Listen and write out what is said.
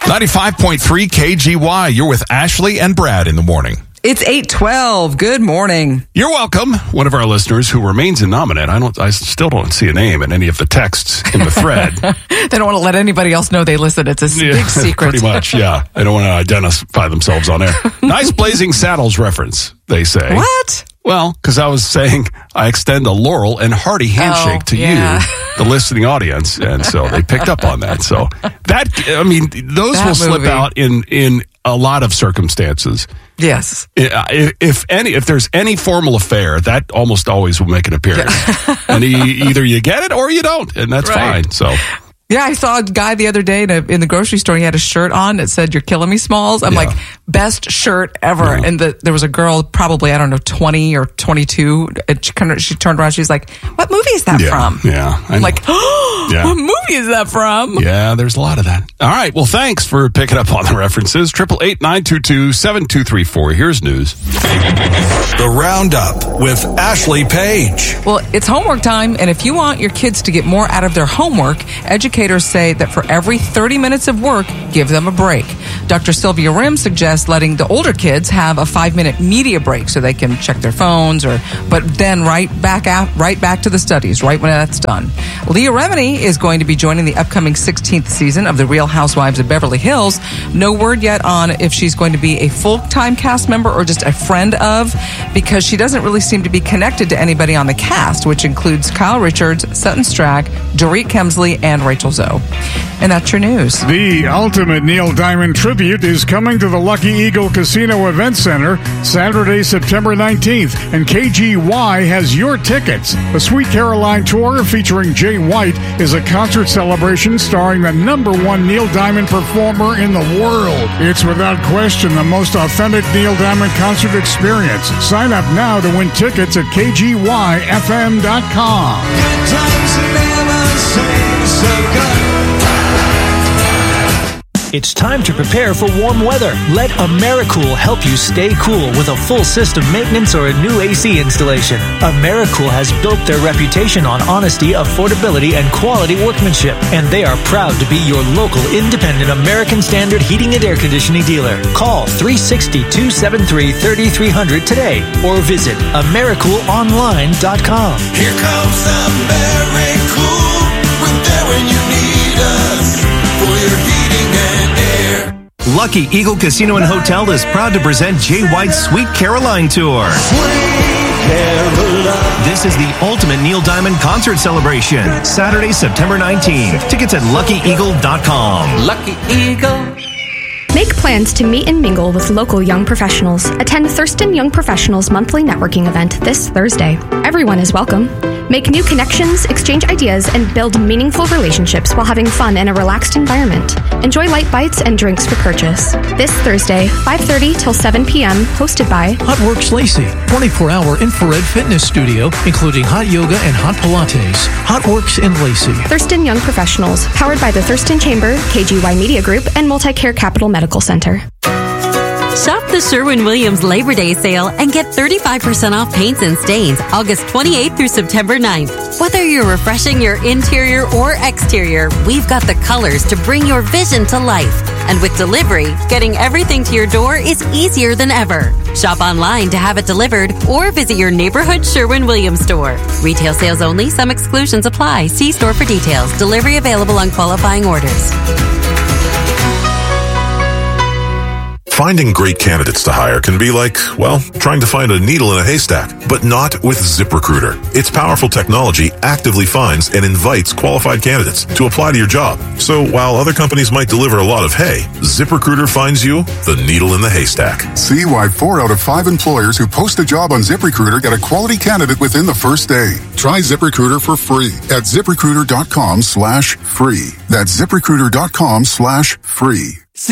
95.3 KGY. You're with Ashley and Brad in the morning. It's 8:12. Good morning. You're welcome. One of our listeners who remains anonymous. I still don't see a name in any of the texts in the thread. They don't want to let anybody else know they listen. It's a big secret. Pretty much, yeah. They don't want to identify themselves on air. Nice Blazing Saddles reference, they say. What? Well, because I was saying I extend a Laurel and hearty handshake to you, the listening audience, and so they picked up on that. So those will slip out in a lot of circumstances. Yes. If there's any formal affair, that almost always will make an appearance. And either you get it or you don't, and that's fine. So. Yeah, I saw a guy the other day in the grocery store. He had a shirt on that said, "You're killing me, Smalls." I'm like, best shirt ever. Yeah. And there was a girl, probably, 20 or 22. And she turned around. She's like, "What movie is that from?" Yeah. I'm like, what movie is that from? Yeah, there's a lot of that. All right. Well, thanks for picking up on the references. 888-922-7234. Here's news. The Roundup with Ashley Page. Well, it's homework time. And if you want your kids to get more out of their homework, educators say that for every 30 minutes of work, give them a break. Dr. Sylvia Rim suggests letting the older kids have a 5-minute media break so they can check their phones, but then right back to the studies, right when that's done. Leah Remini is going to be joining the upcoming 16th season of The Real Housewives of Beverly Hills. No word yet on if she's going to be a full-time cast member or just a friend of, because she doesn't really seem to be connected to anybody on the cast, which includes Kyle Richards, Sutton Strack, Dorit Kemsley, and Rachel Zoe. And that's your news. The ultimate Neil Diamond tribute is coming to the Lucky Eagle Casino Event Center Saturday, September 19th, and KGY has your tickets. The Sweet Caroline Tour featuring Jay White is a concert celebration starring the #1 Neil Diamond performer in the world. It's without question the most authentic Neil Diamond concert experience. Sign up now to win tickets at KGYFM.com. It's time to prepare for warm weather. Let AmeriCool help you stay cool with a full system maintenance or a new AC installation. AmeriCool has built their reputation on honesty, affordability, and quality workmanship, and they are proud to be your local independent American Standard heating and air conditioning dealer. Call 360-273-3300 today or visit AmeriCoolOnline.com. Here comes AmeriCool. We're there when you need us for your heating and air. Lucky Eagle Casino and Hotel is proud to present Jay White's Sweet Caroline Tour. Sweet Caroline. This is the ultimate Neil Diamond concert celebration. Saturday, September 19th. Tickets at LuckyEagle.com. Lucky Eagle. Make plans to meet and mingle with local young professionals. Attend Thurston Young Professionals monthly networking event this Thursday. Everyone is welcome. Make new connections, exchange ideas, and build meaningful relationships while having fun in a relaxed environment. Enjoy light bites and drinks for purchase. This Thursday, 5:30 till 7 p.m., hosted by HotWorks Lacey, 24-hour infrared fitness studio, including hot yoga and hot Pilates. HotWorks in Lacey. Thurston Young Professionals, powered by the Thurston Chamber, KGY Media Group, and Multicare Capital Medical Center. Shop the Sherwin-Williams Labor Day sale and get 35% off paints and stains August 28th through September 9th. Whether you're refreshing your interior or exterior, we've got the colors to bring your vision to life. And with delivery, getting everything to your door is easier than ever. Shop online to have it delivered or visit your neighborhood Sherwin-Williams store. Retail sales only. Some exclusions apply. See store for details. Delivery available on qualifying orders. Finding great candidates to hire can be like, well, trying to find a needle in a haystack, but not with ZipRecruiter. Its powerful technology actively finds and invites qualified candidates to apply to your job. So while other companies might deliver a lot of hay, ZipRecruiter finds you the needle in the haystack. See why 4 out of 5 employers who post a job on ZipRecruiter get a quality candidate within the first day. Try ZipRecruiter for free at ZipRecruiter.com/free. That's ZipRecruiter.com/free.